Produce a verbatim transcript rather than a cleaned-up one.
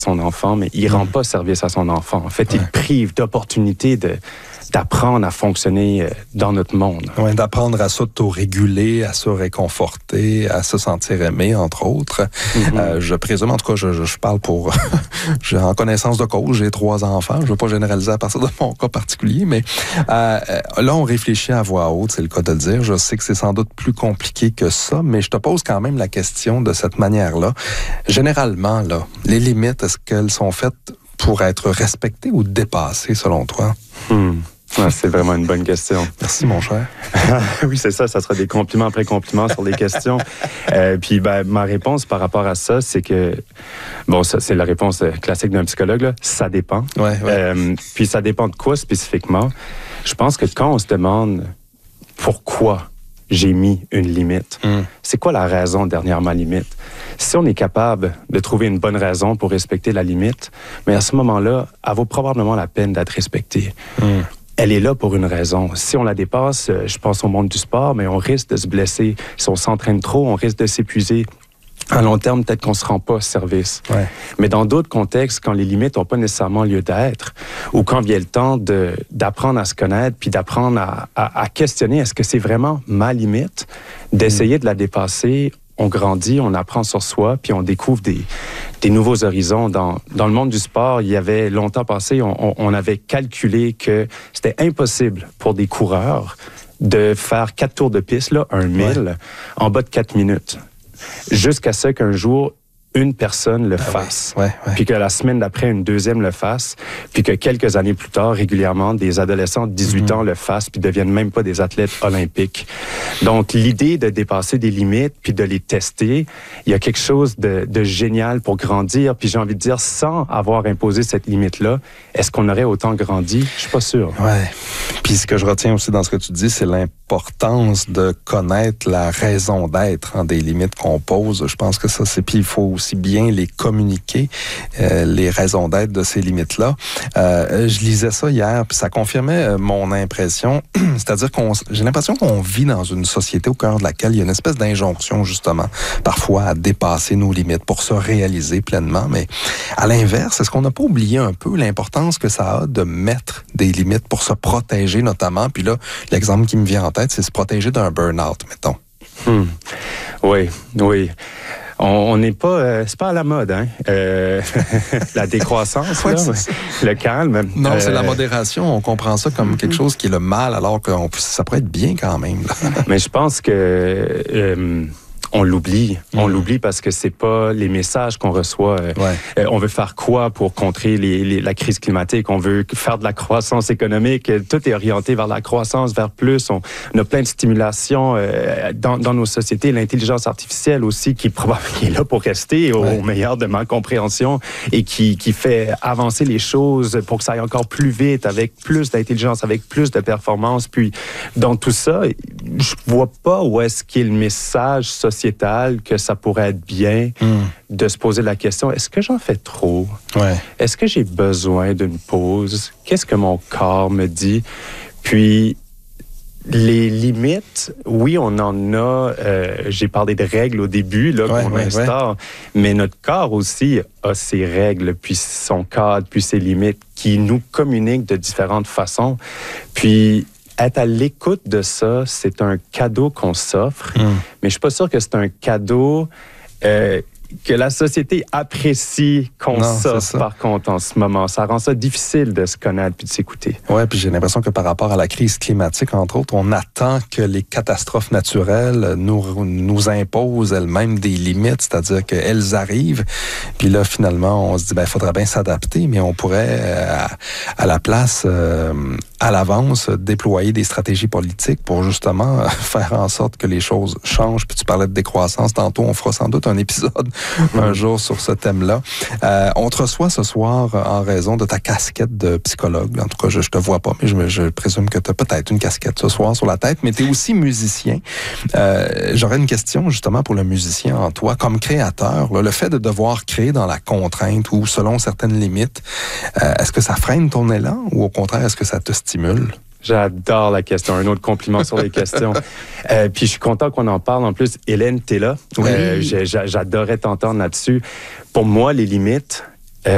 son enfant, mais il ne rend pas service à son enfant. En fait, ouais. il prive d'opportunités de, d'apprendre à fonctionner dans notre monde. Oui, d'apprendre à s'auto-réguler, à se réconforter, à se sentir aimé, entre autres. Mm-hmm. Euh, je présume, en tout cas, je, je, je parle pour... j'ai en connaissance de cause, j'ai trois enfants. Je ne veux pas généraliser à partir de mon cas particulier, mais euh, là, on réfléchit à voix haute, c'est le cas de le dire. Je sais que c'est sans doute plus compliqué que ça, mais je te pose quand même la question de cette manière-là. Généralement, là, les limites, est-ce qu'elles sont faites pour être respectées ou dépassées, selon toi? Hmm. Ah, c'est vraiment une bonne question. Merci, mon cher. Oui, c'est ça. Ça sera des compliments après compliments sur les questions. Euh, puis, ben, ma réponse par rapport à ça, c'est que... Bon, ça, c'est la réponse classique d'un psychologue, là. Ça dépend. Ouais, ouais. Euh, puis, ça dépend de quoi spécifiquement? Je pense que quand on se demande pourquoi j'ai mis une limite, mm. c'est quoi la raison derrière ma limite? Si on est capable de trouver une bonne raison pour respecter la limite, mais à ce moment-là, elle vaut probablement la peine d'être respectée. Mm. Elle est là pour une raison. Si on la dépasse, je pense au monde du sport, mais on risque de se blesser. Si on s'entraîne trop, on risque de s'épuiser. À long terme, peut-être qu'on ne se rend pas service. Ouais. Mais dans d'autres contextes, quand les limites n'ont pas nécessairement lieu d'être, ou quand vient le temps de, d'apprendre à se connaître, puis d'apprendre à, à, à questionner, est-ce que c'est vraiment ma limite? D'essayer de la dépasser, on grandit, on apprend sur soi, puis on découvre des, des nouveaux horizons. Dans, dans le monde du sport, il y avait longtemps passé, on, on avait calculé que c'était impossible pour des coureurs de faire quatre tours de piste, là, un mille, ouais. en bas de quatre minutes. Jusqu'à ce qu'un jour, une personne le fasse, ah oui, ouais, ouais. puis que la semaine d'après, une deuxième le fasse, puis que quelques années plus tard, régulièrement, des adolescents de dix-huit mm-hmm. ans le fassent, puis deviennent même pas des athlètes olympiques. Donc, l'idée de dépasser des limites, puis de les tester, il y a quelque chose de, de génial pour grandir, puis j'ai envie de dire, sans avoir imposé cette limite-là, est-ce qu'on aurait autant grandi? Je suis pas sûr. Ouais. Puis ce que je retiens aussi dans ce que tu dis, c'est l'importance de connaître la raison d'être hein, des limites qu'on pose. Je pense que ça, c'est... Puis il faut aussi bien les communiquer, euh, les raisons d'être de ces limites-là. Euh, je lisais ça hier, puis ça confirmait mon impression. C'est-à-dire qu'on, j'ai l'impression qu'on vit dans une société au cœur de laquelle il y a une espèce d'injonction, justement, parfois à dépasser nos limites pour se réaliser pleinement. Mais à l'inverse, est-ce qu'on n'a pas oublié un peu l'importance que ça a de mettre des limites pour se protéger, notamment? Puis là, l'exemple qui me vient en tête, c'est se protéger d'un burn-out, mettons. Hmm. Oui, oui. On n'est pas, euh, c'est pas à la mode, hein. Euh, la décroissance, ouais, là, le calme. Non, euh, c'est la modération. On comprend ça comme mm-hmm. quelque chose qui est le mal, alors que on, ça pourrait être bien quand même. Là. Mais je pense que euh, on l'oublie. Mm-hmm. On l'oublie parce que c'est pas les messages qu'on reçoit. Euh, ouais. euh, on veut faire quoi pour contrer les, les, la crise climatique? On veut faire de la croissance économique. Tout est orienté vers la croissance, vers plus. On, on a plein de stimulations euh, dans, dans nos sociétés. L'intelligence artificielle aussi, qui, qui est là pour rester au, ouais. au meilleur de ma compréhension et qui, qui fait avancer les choses pour que ça aille encore plus vite, avec plus d'intelligence, avec plus de performance. Puis, dans tout ça, je vois pas où est-ce qu'il y a le message social que ça pourrait être bien mm. de se poser la question, est-ce que j'en fais trop? Ouais. Est-ce que j'ai besoin d'une pause? Qu'est-ce que mon corps me dit? Puis, les limites, oui, on en a, euh, j'ai parlé de règles au début, là, ouais, qu'on ouais, instaure, ouais. mais notre corps aussi a ses règles, puis son cadre, puis ses limites, qui nous communiquent de différentes façons. Puis, être à l'écoute de ça, c'est un cadeau qu'on s'offre, mm. mais je suis pas sûr que c'est un cadeau euh, que la société apprécie qu'on non, s'offre, par contre, en ce moment. Ça rend ça difficile de se connaître puis de s'écouter. Oui, puis j'ai l'impression que par rapport à la crise climatique, entre autres, on attend que les catastrophes naturelles nous, nous imposent elles-mêmes des limites, c'est-à-dire qu'elles arrivent, puis là, finalement, on se dit, ben, il faudrait bien s'adapter, mais on pourrait, à, à la place, euh, à l'avance, déployer des stratégies politiques pour justement faire en sorte que les choses changent. Puis tu parlais de décroissance tantôt, on fera sans doute un épisode un jour sur ce thème-là. Euh, on te reçoit ce soir en raison de ta casquette de psychologue. En tout cas, je ne te vois pas, mais je, je présume que tu as peut-être une casquette ce soir sur la tête, mais tu es aussi musicien. Euh, j'aurais une question justement pour le musicien en toi. Comme créateur, là, le fait de devoir créer dans la contrainte ou selon certaines limites, euh, est-ce que ça freine ton élan ou au contraire, est-ce que ça te stimule? J'adore la question. Un autre compliment sur les questions. Euh, puis je suis content qu'on en parle. En plus, Hélène, t'es là. Oui. Euh, j'ai, j'adorais t'entendre là-dessus. Pour moi, les limites,